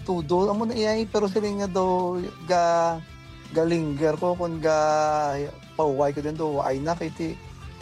tudo amo na iyay pero sila nga do galingger ko kung pauway ko din do ay na kiti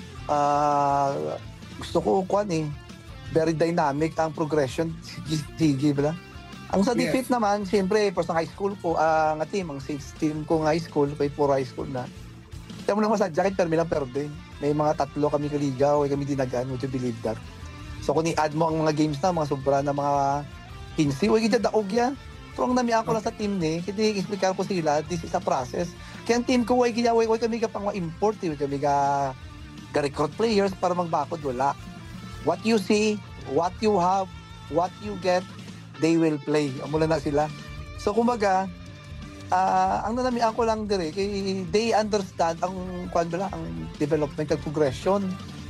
gusto ko kuan very dynamic ang progression sige bala. Ang sa defeat naman, siyempre, first high school ko, nga team, ang sixth team ko ng high school, kay puro high school na. Kaya mo naman sa jacket, pero milang perde. May mga 3 kami kaligaw, kami dinagaan, would you believe that? So kung i-add mo ang mga games na, mga sobra na mga 15, huwag kita daog yan. Pero ang nami ako lang sa team ni, kasi explicar ko sila, this is a process. Kaya ang team ko, huwag kami ka pang ma-import, huwag kami ka-recruit players para magbakod, wala. What you see, what you have, what you get, they will play. Mula na sila. So, kumbaga, ang nanamian ko lang dire, kay they understand ang developmental progression.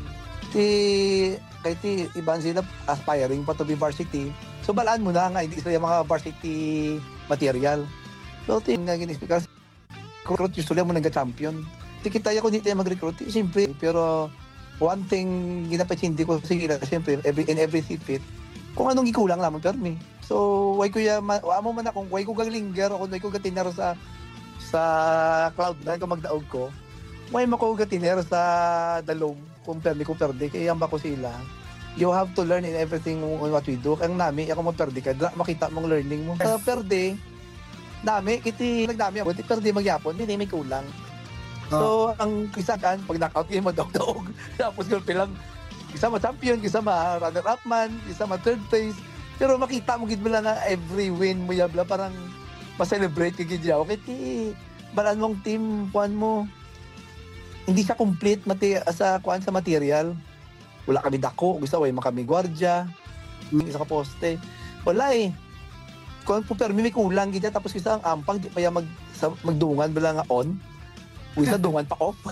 Kay iban sila aspiring pa to be varsity. So, balaan mo na nga, hindi sila mga varsity material. So, nga gini-speaker, recruit usually mo nag-champion. Tikitaya ko hindi tayo mag-recruit, siyempre. Pero, one thing, ginapachindi ko sila, siyempre, in every fit, kung anong ikulang naman permi. So, why ko amo man akong why ko gaglinger o why ko gatinero sa Cloud9 kung magdaog ko. Why mo ko gatinero sa Dalom kung permi ko perde kaya ba ko sila. You have to learn in everything on what we do. Ang nami ako mo perde ka, makita mong learning mo. Sa perde, nami kiti nagdami ako, perde magyapon, hindi may kulang. So, ang kisakan pag knockout game mo dog-dog. Tapos gol pilang isa ma-champion, isa ma-runner-up man, isa ma-third place. Pero makita mo gid mo lang nga every win mo yabla parang ma-celebrate ka gid yaw. Kaya balaan mong team, kuan mo, hindi siya complete sa kuan sa material. Wala kami dako, gusto way makami gwardiya, isa ka poste. Wala Kuan po pero may kulang gid tapos isa ang ampang di pa magdungan bala nga on. Isa dungan pa off.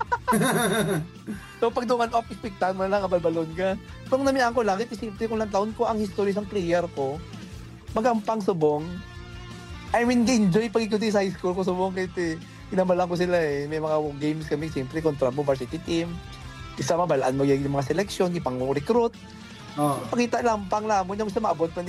So pag dungan off, ispektan mo lang, kabalbalon ka. Kung namihan ko lang, simple ko lang taon ko ang history ng player ko, magampang subong. I mean, enjoy pag ikuti sa high school ko subong kahit inamalan ko sila May mga games kami, simple, kontra mo varsity team. Isa mabalaan mo yung mga selection, ipang recruit. Pakita lang, pang lamon yung sa maabot pa